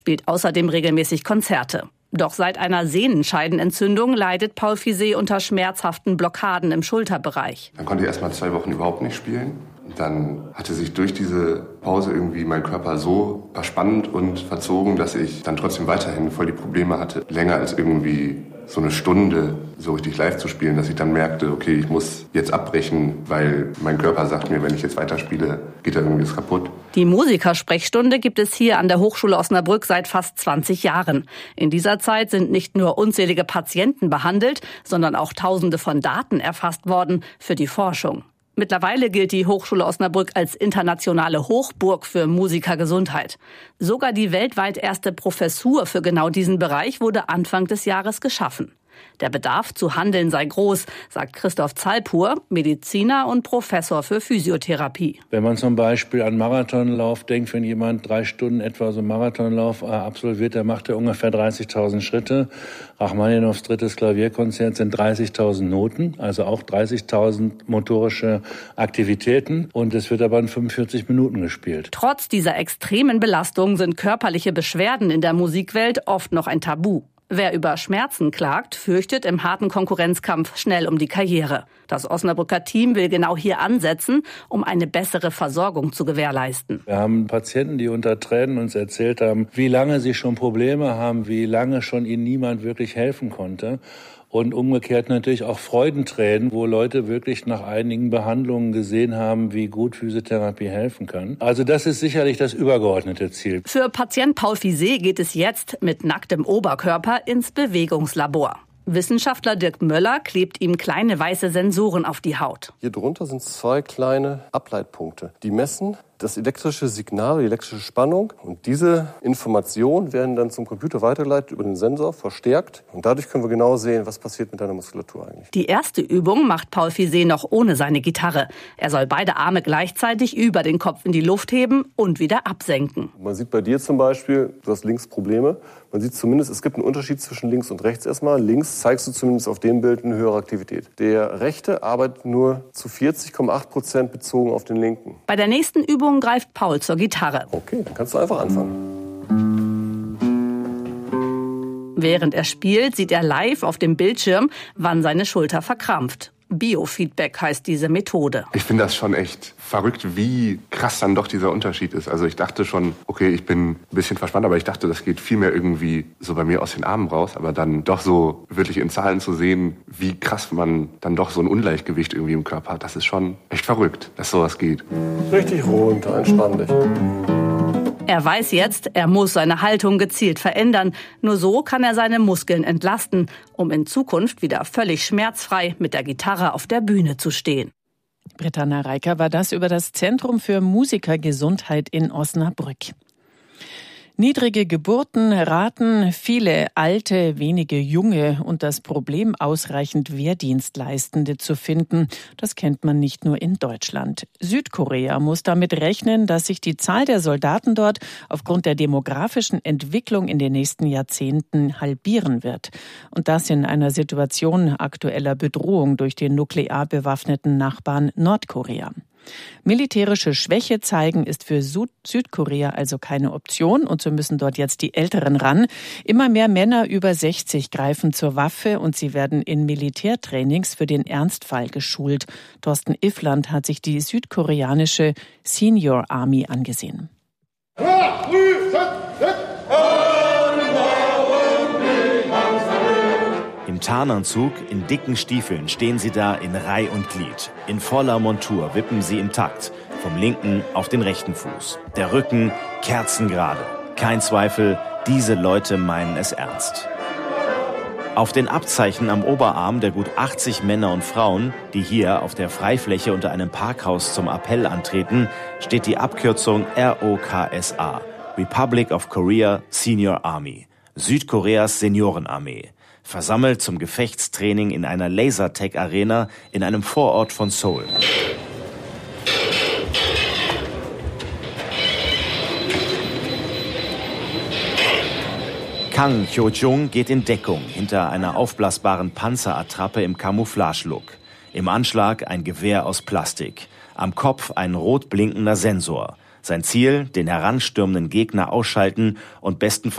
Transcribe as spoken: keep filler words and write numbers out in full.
spielt außerdem regelmäßig Konzerte. Doch seit einer Sehnenscheidenentzündung leidet Paul Fizet unter schmerzhaften Blockaden im Schulterbereich. Dann konnte ich erst mal zwei Wochen überhaupt nicht spielen. Dann hatte sich durch diese Pause irgendwie mein Körper so verspannt und verzogen, dass ich dann trotzdem weiterhin voll die Probleme hatte, länger als irgendwie so eine Stunde so richtig live zu spielen, dass ich dann merkte, okay, ich muss jetzt abbrechen, weil mein Körper sagt mir, wenn ich jetzt weiterspiele, geht da irgendwas kaputt. Die Musikersprechstunde gibt es hier an der Hochschule Osnabrück seit fast zwanzig Jahren. In dieser Zeit sind nicht nur unzählige Patienten behandelt, sondern auch Tausende von Daten erfasst worden für die Forschung. Mittlerweile gilt die Hochschule Osnabrück als internationale Hochburg für Musikergesundheit. Sogar die weltweit erste Professur für genau diesen Bereich wurde Anfang des Jahres geschaffen. Der Bedarf zu handeln sei groß, sagt Christoph Zalpur, Mediziner und Professor für Physiotherapie. Wenn man zum Beispiel an Marathonlauf denkt, wenn jemand drei Stunden etwa so einen Marathonlauf absolviert, dann macht er ungefähr dreißigtausend Schritte. Rachmaninows drittes Klavierkonzert sind dreißigtausend Noten, also auch dreißigtausend motorische Aktivitäten. Und es wird aber in fünfundvierzig Minuten gespielt. Trotz dieser extremen Belastung sind körperliche Beschwerden in der Musikwelt oft noch ein Tabu. Wer über Schmerzen klagt, fürchtet im harten Konkurrenzkampf schnell um die Karriere. Das Osnabrücker Team will genau hier ansetzen, um eine bessere Versorgung zu gewährleisten. Wir haben Patienten, die unter Tränen uns erzählt haben, wie lange sie schon Probleme haben, wie lange schon ihnen niemand wirklich helfen konnte. Und umgekehrt natürlich auch Freudentränen, wo Leute wirklich nach einigen Behandlungen gesehen haben, wie gut Physiotherapie helfen kann. Also das ist sicherlich das übergeordnete Ziel. Für Patient Paul Fizet geht es jetzt mit nacktem Oberkörper ins Bewegungslabor. Wissenschaftler Dirk Möller klebt ihm kleine weiße Sensoren auf die Haut. Hier drunter sind zwei kleine Ableitpunkte. Die messen das elektrische Signal, die elektrische Spannung. Und diese Informationen werden dann zum Computer weitergeleitet über den Sensor, verstärkt. Und dadurch können wir genau sehen, was passiert mit deiner Muskulatur eigentlich. Die erste Übung macht Paul Fizet noch ohne seine Gitarre. Er soll beide Arme gleichzeitig über den Kopf in die Luft heben und wieder absenken. Man sieht bei dir zum Beispiel, du hast links Probleme. Man sieht zumindest, es gibt einen Unterschied zwischen links und rechts erstmal. Links zeigst du zumindest auf dem Bild eine höhere Aktivität. Der rechte arbeitet nur zu vierzig Komma acht Prozent bezogen auf den linken. Bei der nächsten Übung greift Paul zur Gitarre. Okay, dann kannst du einfach anfangen. Während er spielt, sieht er live auf dem Bildschirm, wann seine Schulter verkrampft. Biofeedback heißt diese Methode. Ich finde das schon echt verrückt, wie krass dann doch dieser Unterschied ist. Also ich dachte schon, okay, ich bin ein bisschen verspannt, aber ich dachte, das geht viel mehr irgendwie so bei mir aus den Armen raus. Aber dann doch so wirklich in Zahlen zu sehen, wie krass man dann doch so ein Ungleichgewicht irgendwie im Körper hat, das ist schon echt verrückt, dass sowas geht. Richtig runter, entspann dich. Er weiß jetzt, er muss seine Haltung gezielt verändern. Nur so kann er seine Muskeln entlasten, um in Zukunft wieder völlig schmerzfrei mit der Gitarre auf der Bühne zu stehen. Britta Reiker war das über das Zentrum für Musikergesundheit in Osnabrück. Niedrige Geburtenraten, viele alte, wenige junge und das Problem, ausreichend Wehrdienstleistende zu finden, das kennt man nicht nur in Deutschland. Südkorea muss damit rechnen, dass sich die Zahl der Soldaten dort aufgrund der demografischen Entwicklung in den nächsten Jahrzehnten halbieren wird. Und das in einer Situation aktueller Bedrohung durch den nuklear bewaffneten Nachbarn Nordkorea. Militärische Schwäche zeigen ist für Süd- Südkorea also keine Option und so müssen dort jetzt die Älteren ran. Immer mehr Männer über sechzig greifen zur Waffe und sie werden in Militärtrainings für den Ernstfall geschult. Thorsten Iffland hat sich die südkoreanische Senior Army angesehen. Im Tarnanzug, in dicken Stiefeln stehen sie da in Reih und Glied. In voller Montur wippen sie im Takt, vom linken auf den rechten Fuß. Der Rücken kerzengerade. Kein Zweifel, diese Leute meinen es ernst. Auf den Abzeichen am Oberarm der gut achtzig Männer und Frauen, die hier auf der Freifläche unter einem Parkhaus zum Appell antreten, steht die Abkürzung R O K S A, Republic of Korea Senior Army, Südkoreas Seniorenarmee. Versammelt zum Gefechtstraining in einer Lasertag-Arena in einem Vorort von Seoul. Kang Hyo-jung geht in Deckung hinter einer aufblasbaren Panzerattrappe im Camouflage-Look. Im Anschlag ein Gewehr aus Plastik. Am Kopf ein rot blinkender Sensor. Sein Ziel, den heranstürmenden Gegner ausschalten und bestenfalls